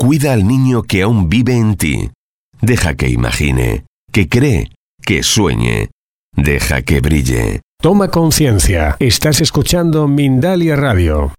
Cuida al niño que aún vive en ti. Deja que imagine, que cree, que sueñe. Deja que brille. Toma conciencia. Estás escuchando Mindalia Radio.